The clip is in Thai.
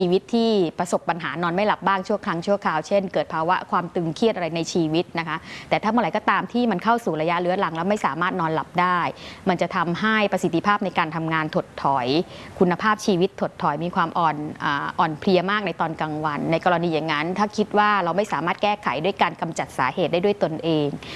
ชีวิตที่ประสบปัญหานอนไม่หลับบ้างชั่วครั้งชั่วคราวเช่นเกิดภาวะความตึงเครียดอะไรในชีวิตนะคะแต่ถ้าเมื่อไหร่ก็ตามที่มันเข้าสู่ระยะเรื้อรังแล้วไม่สามารถนอนหลับได้มันจะทำให้ประสิทธิภาพในการทำงานถดถอยคุณภาพชีวิตถดถอยมีความอ่อนเพลียมากในตอนกลางวันในกรณีอย่างนั้นถ้าคิดว่าเราไม่สามารถแก้ไขด้วยการกำจัดสาเหตุได้ด้วยตนเอง